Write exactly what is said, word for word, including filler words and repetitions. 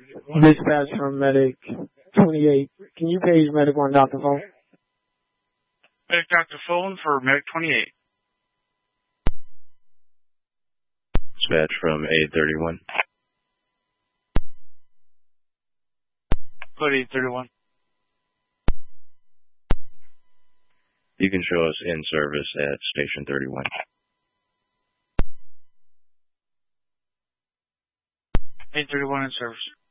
Dispatch from Medic twenty-eight. Can you page Medic one Doctor Phone? Medic Doctor Phone for Medic twenty-eight. Dispatch from A thirty-one. Code eight thirty-one. You can show us in service at Station thirty-one. eight thirty-one in service.